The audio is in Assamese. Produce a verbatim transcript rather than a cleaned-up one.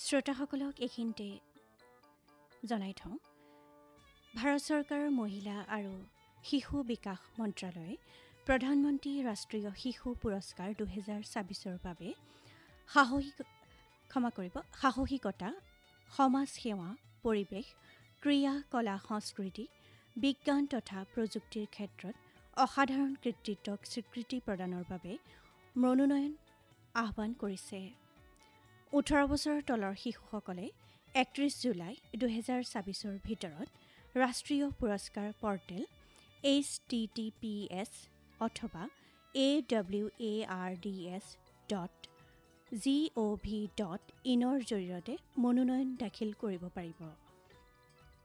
শ্ৰোতাসকলক এইখিনিতে জনাই থওঁ ভাৰত চৰকাৰৰ মহিলা আৰু শিশু বিকাশ মন্ত্ৰালয়ে প্ৰধানমন্ত্ৰী ৰাষ্ট্ৰীয় শিশু পুৰস্কাৰ দুহেজাৰ ছাব্বিছৰ বাবে সাহসিক ক্ষমা কৰিব সাহসিকতা সমাজ সেৱা পৰিৱেশ ক্ৰীড়া কলা সংস্কৃতি বিজ্ঞান তথা প্ৰযুক্তিৰ ক্ষেত্ৰত অসাধাৰণ কৃতিত্বক স্বীকৃতি প্ৰদানৰ বাবে মনোনয়ন আহ্বান কৰিছে। ওঠৰ বছৰৰ তলৰ শিশুসকলে একত্ৰিছ জুলাই দুহেজাৰ ছাব্বিছৰ ভিতৰত ৰাষ্ট্ৰীয় পুৰস্কাৰ portal H T T P S অথবা A W A R D S dot G O' V dot ইনৰ জৰিয়তে মনোনয়ন দাখিল কৰিব পাৰিব।